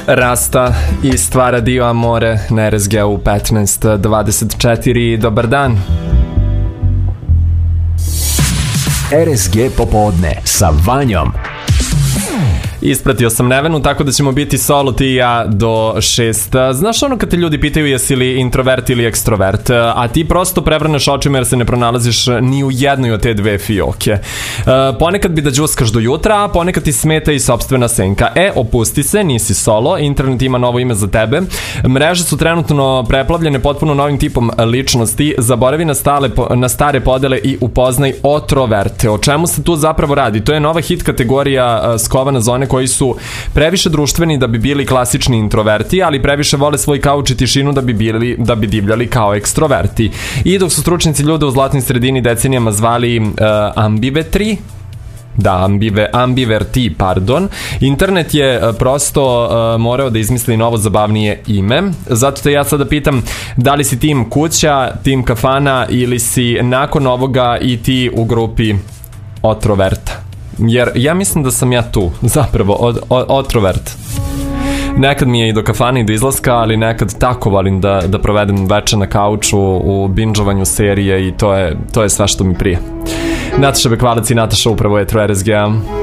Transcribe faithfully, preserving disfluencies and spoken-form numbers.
Rasta i stvara dio Amore na R S G-u petnaest dvadeset četiri. Dobar dan. R S G popodne sa Vanjom. Ispratio sam Nevenu, tako da ćemo biti solo ti i ja do šest. Znaš ono kad te ljudi pitaju jesi li introvert ili ekstrovert, a ti prosto prevrneš očima jer se ne pronalaziš ni u jednoj od te dve fioke. Ponekad bi da džuskaš do jutra, a ponekad ti smeta i sopstvena senka. E, opusti se, nisi solo, internet ima novo ime za tebe. Mreže su trenutno preplavljene potpuno novim tipom ličnosti. Zaboravi na, stale, na stare podele i upoznaj otroverte. O čemu se tu zapravo radi? To je nova hit kategorija skovana za one koji su previše društveni da bi bili klasični introverti, ali previše vole svoj kauč i tišinu da bi bili, da bi divljali kao ekstroverti. I dok su stručnici ljude u zlatnoj sredini decenijama zvali uh, ambivetri, da, ambive, ambiverti, pardon. Internet je uh, prosto uh, morao da izmisli novo zabavnije ime. Zato te ja sada pitam, da li si tim kuća, tim kafana ili si nakon ovoga i ti u grupi otroverta? Jer ja mislim da sam ja tu, zapravo, od, od, otrovert. Nekad mi je i do kafane i do izlaska, ali nekad tako volim da, da provedem večer na kauču u binđovanju serije i to je, to je sve što mi prije. Nataša Bekvalac i Nataša upravo je R S G-a.